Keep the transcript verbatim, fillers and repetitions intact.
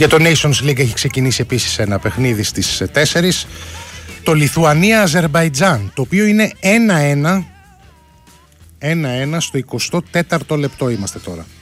Για το Nations League έχει ξεκινήσει επίσης ένα παιχνίδι στις τέσσερις. Το Λιθουανία-Αζερμπαϊτζάν, το οποίο είναι ένα ένα. ένα ένα στο εικοστό τέταρτο λεπτό είμαστε τώρα.